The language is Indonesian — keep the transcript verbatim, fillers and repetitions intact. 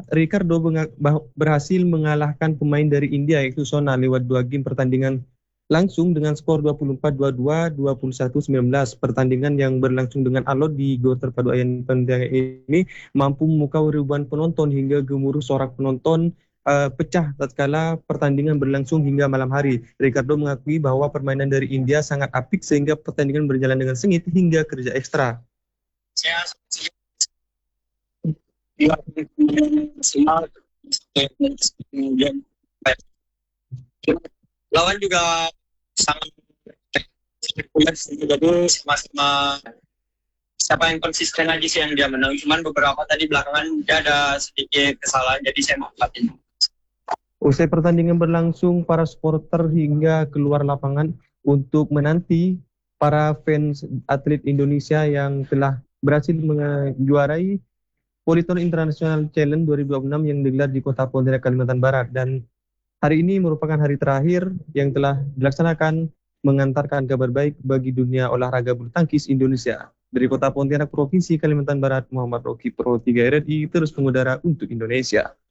Ricardo berhasil mengalahkan pemain dari India yaitu Sona lewat dua game pertandingan langsung dengan skor dua puluh empat dua puluh dua, dua puluh satu sembilan belas. Pertandingan yang berlangsung dengan alot di Gor Terpadu Ayan Pontianak ini mampu memukau ribuan penonton hingga gemuruh sorak penonton uh, pecah tatkala pertandingan berlangsung hingga malam hari. Ricardo mengakui bahwa permainan dari India sangat apik sehingga pertandingan berjalan dengan sengit hingga kerja ekstra. Lawan juga sangat jadi sama-sama siapa yang konsisten aja sih yang dia menang. Cuman beberapa tadi belakangan dia ada sedikit kesalahan, jadi saya manfaatin. Usai pertandingan berlangsung, para supporter hingga keluar lapangan untuk menanti para fans atlet Indonesia yang telah berhasil menjuarai Politon International Challenge dua ribu dua puluh enam yang digelar di Kota Pontianak, Kalimantan Barat. Dan hari ini merupakan hari terakhir yang telah dilaksanakan mengantarkan kabar baik bagi dunia olahraga bulu tangkis Indonesia. Dari Kota Pontianak, Provinsi Kalimantan Barat, Muhammad Roki Pro tiga R R I terus mengudara untuk Indonesia.